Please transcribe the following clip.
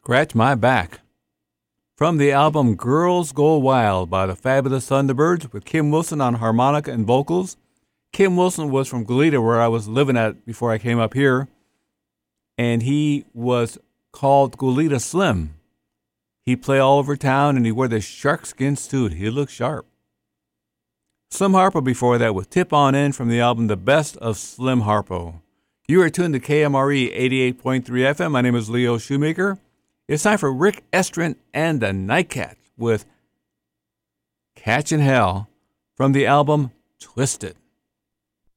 Scratch My Back. From the album Girls Go Wild by the Fabulous Thunderbirds with Kim Wilson on harmonica and vocals. Kim Wilson was from Goleta, where I was living at before I came up here, and he was called Goleta Slim. He played all over town, and he wore this sharkskin suit. He looked sharp. Slim Harpo before that with Tip On In from the album The Best of Slim Harpo. You are tuned to KMRE 88.3 FM. My name is Leo Shoemaker. It's time for Rick Estrin and the Nightcats with Catchin' Hell from the album Twisted.